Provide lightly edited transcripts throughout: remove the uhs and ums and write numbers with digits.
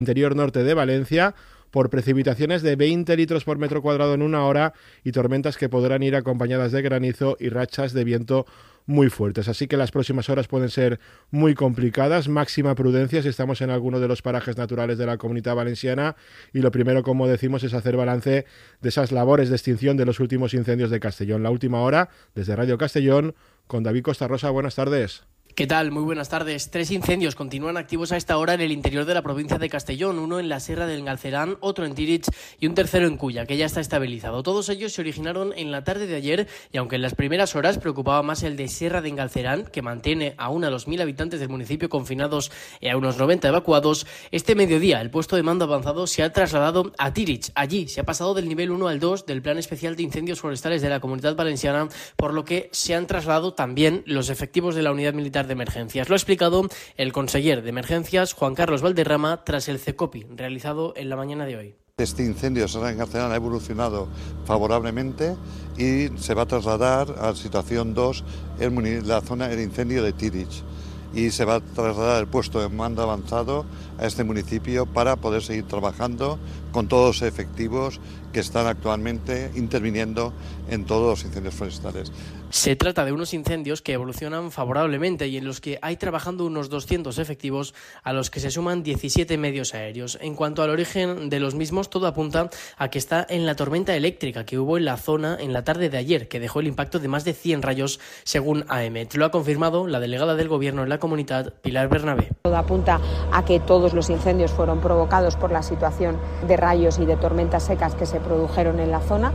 interior norte de Valencia, por precipitaciones de 20 litros por metro cuadrado en una hora y tormentas que podrán ir acompañadas de granizo y rachas de viento muy fuertes. Así que las próximas horas pueden ser muy complicadas. Máxima prudencia si estamos en alguno de los parajes naturales de la Comunidad Valenciana, y lo primero, como decimos, es hacer balance de esas labores de extinción de los últimos incendios de Castellón. La última hora, desde Radio Castellón, con David Costarrosa. Buenas tardes. ¿Qué tal? Muy buenas tardes. 3 incendios continúan activos a esta hora en el interior de la provincia de Castellón, uno en la Sierra del Galcerán, otro en Tírig y un tercero en Culla, que ya está estabilizado. Todos ellos se originaron en la tarde de ayer, y aunque en las primeras horas preocupaba más el de Sierra del Galcerán, que mantiene aún a los 1.000 habitantes del municipio confinados y a unos 90 evacuados, este mediodía el puesto de mando avanzado se ha trasladado a Tírig. Allí se ha pasado del nivel 1 al 2 del Plan Especial de Incendios Forestales de la Comunidad Valenciana, por lo que se han trasladado también los efectivos de la Unidad Militar de Emergencias. Lo ha explicado el conseller de Emergencias, Juan Carlos Valderrama, tras el CECOPI realizado en la mañana de hoy. Este incendio en Galcerán ha evolucionado favorablemente y se va a trasladar a la situación 2 en la zona del incendio de Tírig, y se va a trasladar el puesto de mando avanzado a este municipio para poder seguir trabajando con todos los efectivos que están actualmente interviniendo en todos los incendios forestales. Se trata de unos incendios que evolucionan favorablemente y en los que hay trabajando unos 200 efectivos, a los que se suman 17 medios aéreos. En cuanto al origen de los mismos, todo apunta a que está en la tormenta eléctrica que hubo en la zona en la tarde de ayer, que dejó el impacto de más de 100 rayos, según AEMET. Lo ha confirmado la delegada del Gobierno en la comunidad, Pilar Bernabé. Todo apunta a que todos los incendios fueron provocados por la situación de rayos y de tormentas secas que se produjeron en la zona.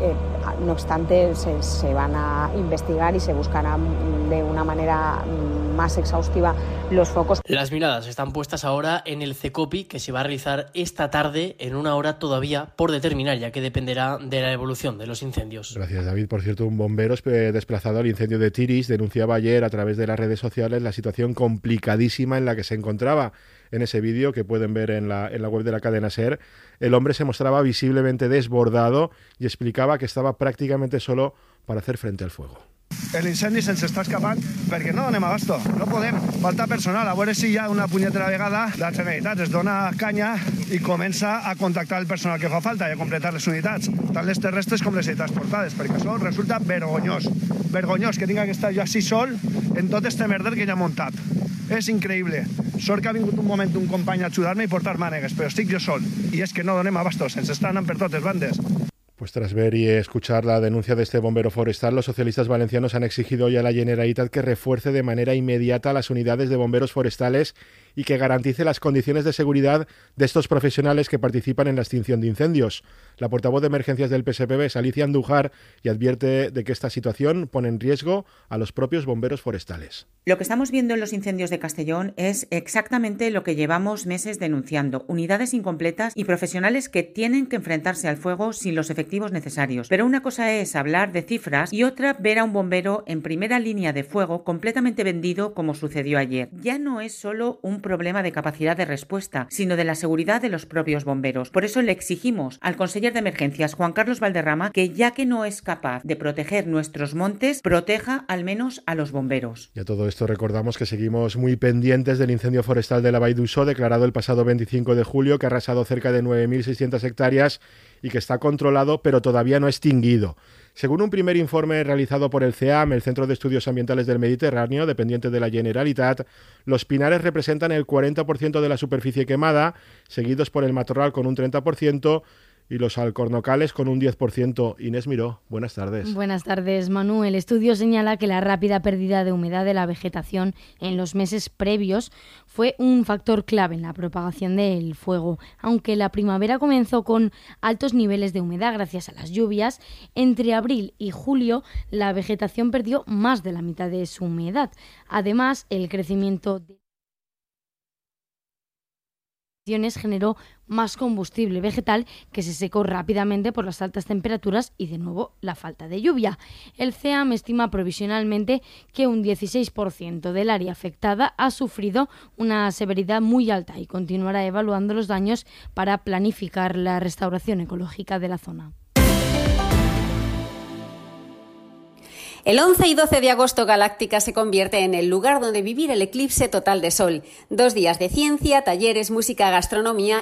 No obstante, se van a investigar y se buscarán de una manera más exhaustiva los focos. Las miradas están puestas ahora en el CECOPI, que se va a realizar esta tarde en una hora todavía por determinar, ya que dependerá de la evolución de los incendios. Gracias, David. Por cierto, un bombero desplazado al incendio de Tírig denunciaba ayer a través de las redes sociales la situación complicadísima en la que se encontraba. En ese vídeo que pueden ver en la web de la cadena SER, el hombre se mostraba visiblemente desbordado y explicaba que estaba prácticamente solo para hacer frente al fuego. L'incendi se'ns està escapant perquè no donem abasto, no podem, falta personal. A veure si ja una punyetera vegada la Generalitat es dona canya i comença a contactar el personal que fa falta i a completar les unitats, tant les terrestres com les transportades, perquè això resulta vergonyós que tinga que estar jo així sol en tot este merder que ja he muntat. És increïble. Sort que ha vingut un moment un company a ajudar-me i portar mànegues, però estic jo sol. I és que no donem abasto, se'ns està anant per totes bandes. Pues tras ver y escuchar la denuncia de este bombero forestal, los socialistas valencianos han exigido hoy a la Generalitat que refuerce de manera inmediata las unidades de bomberos forestales y que garantice las condiciones de seguridad de estos profesionales que participan en la extinción de incendios. La portavoz de emergencias del PSPB es Alicia Andújar y advierte de que esta situación pone en riesgo a los propios bomberos forestales. Lo que estamos viendo en los incendios de Castellón es exactamente lo que llevamos meses denunciando: unidades incompletas y profesionales que tienen que enfrentarse al fuego sin los efectivos necesarios. Pero una cosa es hablar de cifras y otra ver a un bombero en primera línea de fuego completamente vendido, como sucedió ayer. Ya no es solo un problema de capacidad de respuesta, sino de la seguridad de los propios bomberos. Por eso le exigimos al conseller de Emergencias, Juan Carlos Valderrama, que ya que no es capaz de proteger nuestros montes, proteja al menos a los bomberos. Y a todo esto recordamos que seguimos muy pendientes del incendio forestal de la Vall d'Uixó, declarado el pasado 25 de julio, que ha arrasado cerca de 9.600 hectáreas y que está controlado pero todavía no extinguido. Según un primer informe realizado por el CEAM, el Centro de Estudios Ambientales del Mediterráneo, dependiente de la Generalitat, los pinares representan el 40% de la superficie quemada, seguidos por el matorral con un 30%, y los alcornocales con un 10%. Inés Miró, buenas tardes. Buenas tardes, Manu. El estudio señala que la rápida pérdida de humedad de la vegetación en los meses previos fue un factor clave en la propagación del fuego. Aunque la primavera comenzó con altos niveles de humedad gracias a las lluvias, entre abril y julio la vegetación perdió más de la mitad de su humedad. Además, el crecimiento de generó más combustible vegetal que se secó rápidamente por las altas temperaturas y de nuevo la falta de lluvia. El CEAM estima provisionalmente que un 16% del área afectada ha sufrido una severidad muy alta y continuará evaluando los daños para planificar la restauración ecológica de la zona. El 11 y 12 de agosto Galáctica se convierte en el lugar donde vivir el eclipse total de Sol. 2 días de ciencia, talleres, música, gastronomía